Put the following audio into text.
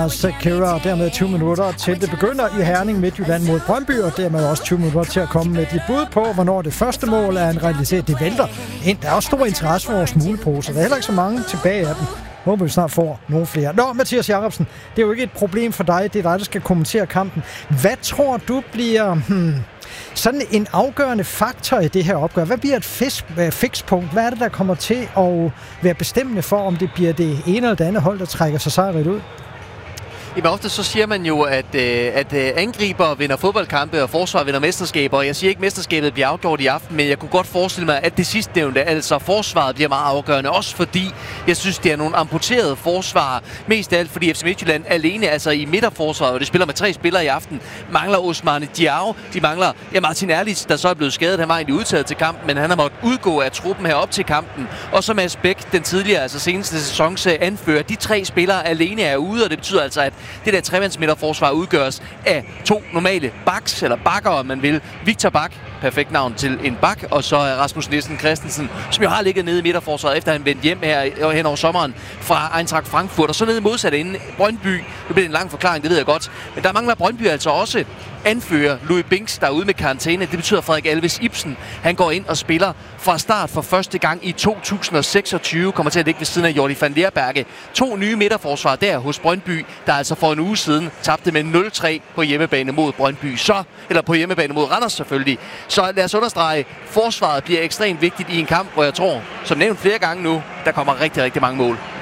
Lars Kjær, og dermed 20 minutter til det begynder i Herning Midtjylland mod Brøndby, og dermed også 20 minutter til at komme med de bud på, hvornår det første mål er en realitet. Det vælter ind. Der er også stor interesse for vores muleposer. Der er heller ikke så mange tilbage af dem. Håber vi snart får nogle flere. Nå, Mathias Jacobsen, det er jo ikke et problem for dig. Det er dig, der skal kommentere kampen. Hvad tror du bliver sådan en afgørende faktor i det her opgør? Hvad bliver et fikspunkt? Hvad er det, der kommer til at være bestemmende for, om det bliver det ene eller det andet hold, der trækker sig sejrigt ud? Jamen ofte så siger man jo, at angriber vinder fodboldkampe, og forsvar vinder mesterskaber. Og jeg siger ikke, at mesterskabet bliver afgjort i aften, men jeg kunne godt forestille mig, at det sidstnævnte, altså forsvaret, bliver meget afgørende. Også fordi jeg synes, det er nogle amputerede forsvar. Mest af alt fordi FC Midtjylland alene, altså i midterforsvaret, og det spiller med 3 spillere i aften, mangler Ousmane Diao. De mangler Martin Erlitz, der så er blevet skadet. Han var egentlig udtaget til kampen, men han har måttet udgå af truppen her op til kampen. Og så Mads Bæk, den tidligere, altså seneste sæsons anfører. De 3 spillere alene er ude, og det betyder altså, at det der tremandsmidterforsvar udgøres af 2 normale backs, eller bakker, om man vil. Victor Bak, perfekt navn til en bak, og så Rasmus Nielsen Christensen, som jo har ligget nede i midterforsvaret, efter han vendte hjem her hen over sommeren fra Eintracht Frankfurt, og så nede modsat inden Brøndby. Det bliver en lang forklaring, det ved jeg godt. Men der mangler Brøndby altså også anfører Louis Binks, der er ude med karantæne. Det betyder, at Frederik Alves Ibsen, han går ind og spiller fra start for første gang i 2026, kommer til at ligge ved siden af Jordi van Leerberge. 2 nye midterforsvar der hos Brøndby, der altså for en uge siden tabte med 0-3 på hjemmebane mod Brøndby. Eller på hjemmebane mod Randers selvfølgelig. Så lad os understrege, forsvaret bliver ekstremt vigtigt i en kamp, hvor jeg tror, som nævnt flere gange nu, der kommer rigtig, rigtig mange mål.